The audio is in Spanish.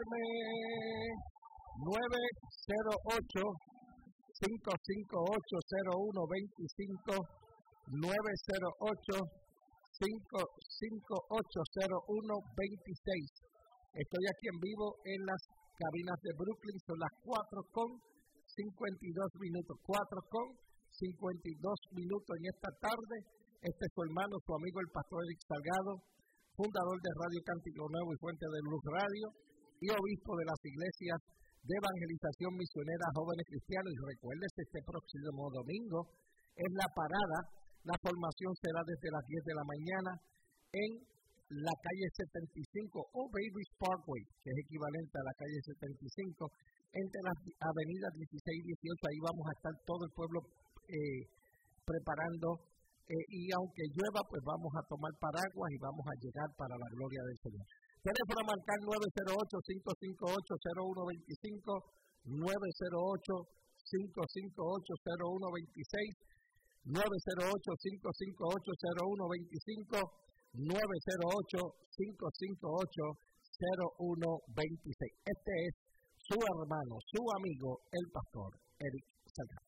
Llame 908-558-0125, 908-558-0126. Estoy aquí en vivo en las cabinas de Brooklyn, son las 4:52 en esta tarde. Este es su hermano, su amigo, el pastor Eric Salgado, fundador de Radio Cántico Nuevo y fuente de Luz Radio, y obispo de las iglesias de evangelización misionera Jóvenes Cristianos. Y recuérdese, este próximo domingo es la parada. La formación será desde las 10 de la mañana en la calle 75 o Babies Parkway, que es equivalente a la calle 75, entre las avenidas 16 y 18. Ahí vamos a estar todo el pueblo preparando, y aunque llueva, pues vamos a tomar paraguas y vamos a llegar para la gloria del Señor. Teléfono a marcar 908-558-0125, 908-558-0126, 908-558-0125, 908-558-0126. Este es su hermano, su amigo, el pastor Eric Salgado.